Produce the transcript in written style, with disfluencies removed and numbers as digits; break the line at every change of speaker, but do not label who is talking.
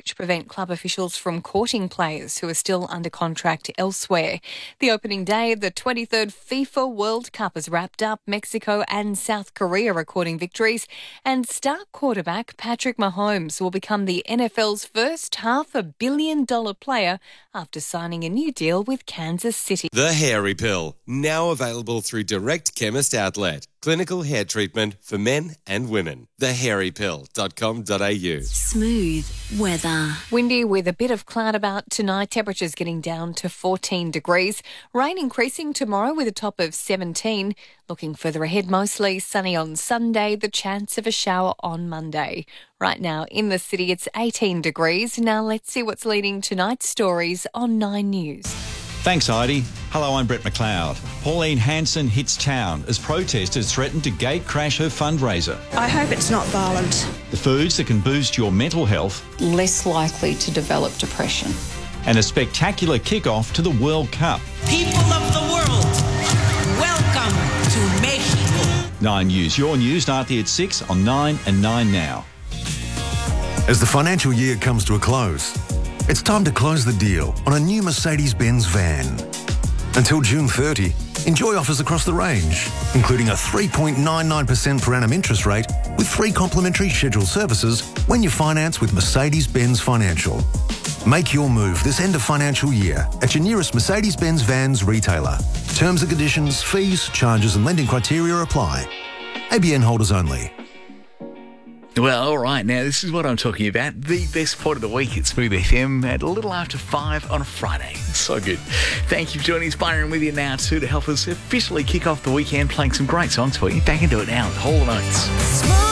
which prevent club officials from courting players who are still under contract elsewhere. The opening day of the 23rd FIFA World Cup has wrapped up. Mexico and South Korea recording victories, and star quarterback Patrick Mahomes will become the NFL's first $500 million player after signing a new deal with Kansas City.
The Hairy Pill, now available through Direct Chemist Outlet. Clinical hair treatment for men and women. thehairypill.com.au.
Smooth weather.
Windy with a bit of cloud about tonight. Temperatures getting down to 14 degrees. Rain increasing tomorrow with a top of 17. Looking further ahead, mostly sunny on Sunday. The chance of a shower on Monday. Right now in the city, it's 18 degrees. Now let's see what's leading tonight's stories on 9 News.
Thanks, Heidi. Hello, I'm Brett McLeod. Pauline Hanson hits town as protesters threaten to gate crash her fundraiser.
I hope it's not violent.
The foods that can boost your mental health.
Less likely to develop depression.
And a spectacular kick-off to the World Cup.
People of the world, welcome to Mexico.
9 News, your news, nightly at 6 on 9 and 9 Now.
As the financial year comes to a close, it's time to close the deal on a new Mercedes-Benz van. Until June 30, enjoy offers across the range, including a 3.99% per annum interest rate with 3 complimentary scheduled services when you finance with Mercedes-Benz Financial. Make your move this end of financial year at your nearest Mercedes-Benz Vans retailer. Terms and conditions, fees, charges and lending criteria apply. ABN holders only.
Well, all right, now this is what I'm talking about. The best part of the week at Smooth FM at a little after 5 on a Friday. So good. Thank you for joining us. Byron with you now too to help us officially kick off the weekend, playing some great songs for you. Back into it now with Hall & Oates.